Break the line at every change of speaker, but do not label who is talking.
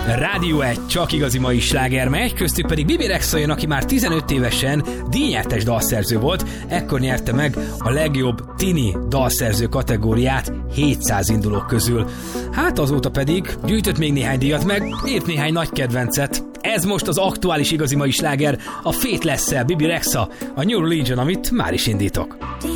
Rádió 1, csak igazi mai sláger megy, köztük pedig Bibi Rexha jön, aki már 15 évesen díjnyertes dalszerző volt, ekkor nyerte meg a legjobb tini dalszerző kategóriát 700 indulók közül. Hát azóta pedig gyűjtött még néhány díjat, meg írt néhány nagy kedvencet. Ez most az aktuális igazi mai sláger, a Fate Lesz-el, Bibi Rexha, a New Religion, amit már is indítok.